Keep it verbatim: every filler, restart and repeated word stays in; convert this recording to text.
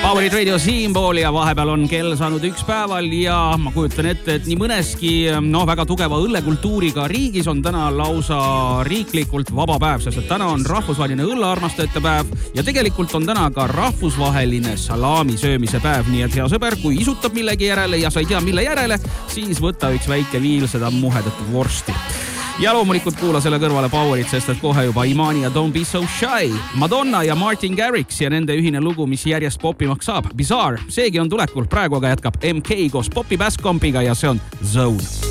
Powerid Radio siinpool ja vahepeal on kell saanud üks päeval ja ma kujutan ette, et nii mõneski no, väga tugeva õllekultuuriga riigis on täna lausa riiklikult vaba päev, sest et täna on rahvusvaheline õllearmastajate päev ja tegelikult on täna ka rahvusvaheline salami söömise päev. Nii et hea sõber, kui isutab millegi järele ja sa ei tea mille järele, siis võta üks väike viil seda muhedat vorsti. Ja loomulikult kuula selle kõrvale Powerit, sest et kohe juba Imani ja Don't Be So Shy, Madonna ja Martin Garrix ja nende ühine lugu, mis järjest popimaks saab. Bizarre, seegi on tulekul, praegu aga jätkab M K koos Popi Basskompiga ja see on Zone.